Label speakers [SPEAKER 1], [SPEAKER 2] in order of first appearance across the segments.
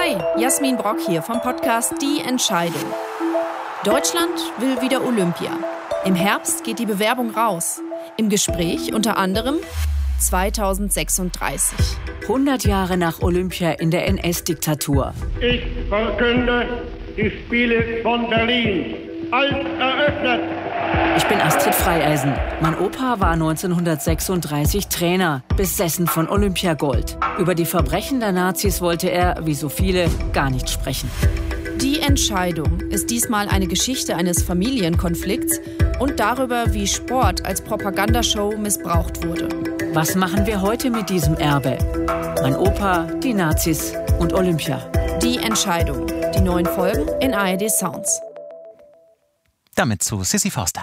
[SPEAKER 1] Hi, Jasmin Brock hier vom Podcast Die Entscheidung. Deutschland will wieder Olympia. Im Herbst geht die Bewerbung raus. Im Gespräch unter anderem 2036.
[SPEAKER 2] 100 Jahre nach Olympia in der NS-Diktatur.
[SPEAKER 3] Ich verkünde die Spiele von Berlin als eröffnet.
[SPEAKER 2] Ich bin Astrid Freieisen. Mein Opa war 1936 Trainer, besessen von Olympiagold. Über die Verbrechen der Nazis wollte er, wie so viele, gar nicht sprechen.
[SPEAKER 1] Die Entscheidung ist diesmal eine Geschichte eines Familienkonflikts und darüber, wie Sport als Propagandashow missbraucht wurde.
[SPEAKER 2] Was machen wir heute mit diesem Erbe? Mein Opa, die Nazis und Olympia.
[SPEAKER 1] Die Entscheidung. Die neuen Folgen in ARD Sounds.
[SPEAKER 4] Damit zu Sissi Forster.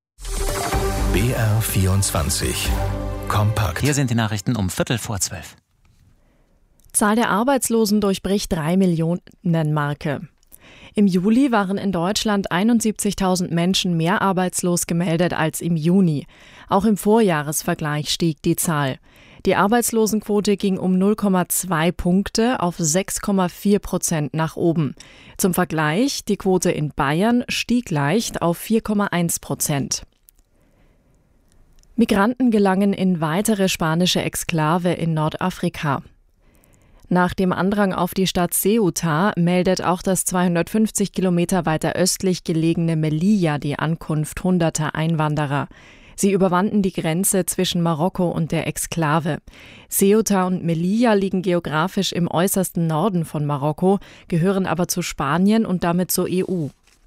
[SPEAKER 5] BR24 Kompakt.
[SPEAKER 4] Hier sind die Nachrichten um 11:45.
[SPEAKER 6] Zahl der Arbeitslosen durchbricht 3-Millionen-Marke. Im Juli waren in Deutschland 71.000 Menschen mehr arbeitslos gemeldet als im Juni. Auch im Vorjahresvergleich stieg die Zahl. Die Arbeitslosenquote ging um 0,2 Punkte auf 6,4% nach oben. Zum Vergleich, die Quote in Bayern stieg leicht auf 4,1%. Migranten gelangen in weitere spanische Exklave in Nordafrika. Nach dem Andrang auf die Stadt Ceuta meldet auch das 250 Kilometer weiter östlich gelegene Melilla die Ankunft hunderter Einwanderer. Sie überwanden die Grenze zwischen Marokko und der Exklave. Ceuta und Melilla liegen geografisch im äußersten Norden von Marokko, gehören aber zu Spanien und damit zur EU.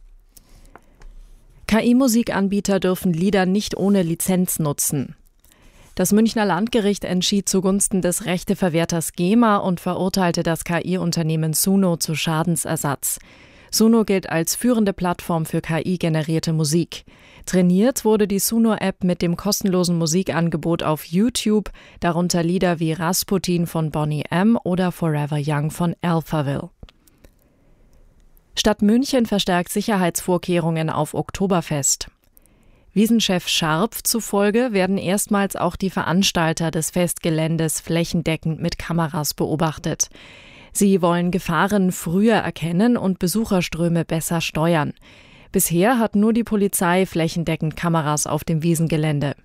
[SPEAKER 6] KI-Musikanbieter dürfen Lieder nicht ohne Lizenz nutzen. Das Münchner Landgericht entschied zugunsten des Rechteverwerters GEMA und verurteilte das KI-Unternehmen Suno zu Schadensersatz. Suno gilt als führende Plattform für KI-generierte Musik. Trainiert wurde die Suno-App mit dem kostenlosen Musikangebot auf YouTube, darunter Lieder wie Rasputin von Boney M. oder Forever Young von Alphaville. Stadt München verstärkt Sicherheitsvorkehrungen auf Oktoberfest. Wiesenchef Scharpf zufolge werden erstmals auch die Veranstalter des Festgeländes flächendeckend mit Kameras beobachtet. Sie wollen Gefahren früher erkennen und Besucherströme besser steuern. Bisher hat nur die Polizei flächendeckend Kameras auf dem Wiesengelände.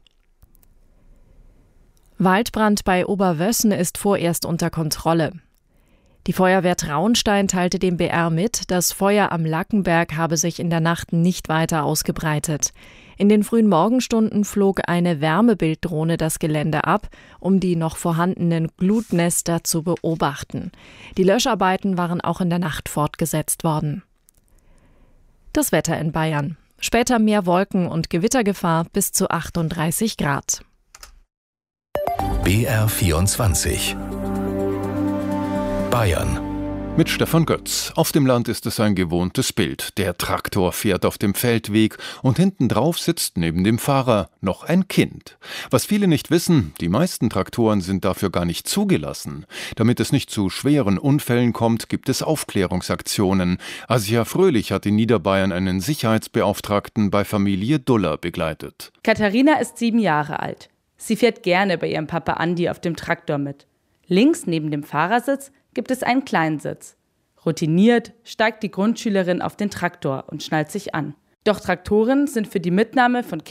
[SPEAKER 6] Waldbrand bei Oberwössen ist vorerst unter Kontrolle. Die Feuerwehr Traunstein teilte dem BR mit, das Feuer am Lackenberg habe sich in der Nacht nicht weiter ausgebreitet. In den frühen Morgenstunden flog eine Wärmebilddrohne das Gelände ab, um die noch vorhandenen Glutnester zu beobachten. Die Löscharbeiten waren auch in der Nacht fortgesetzt worden. Das Wetter in Bayern. Später mehr Wolken und Gewittergefahr bis zu 38 Grad.
[SPEAKER 5] BR24 Bayern.
[SPEAKER 7] Mit Stefan Götz. Auf dem Land ist es ein gewohntes Bild. Der Traktor fährt auf dem Feldweg und hinten drauf sitzt neben dem Fahrer noch ein Kind. Was viele nicht wissen, die meisten Traktoren sind dafür gar nicht zugelassen. Damit es nicht zu schweren Unfällen kommt, gibt es Aufklärungsaktionen. Asia Fröhlich hat in Niederbayern einen Sicherheitsbeauftragten bei Familie Duller begleitet.
[SPEAKER 8] Katharina ist 7 Jahre alt. Sie fährt gerne bei ihrem Papa Andi auf dem Traktor mit. Links neben dem Fahrersitz gibt es einen Kleinsitz. Routiniert steigt die Grundschülerin auf den Traktor und schnallt sich an. Doch Traktoren sind für die Mitnahme von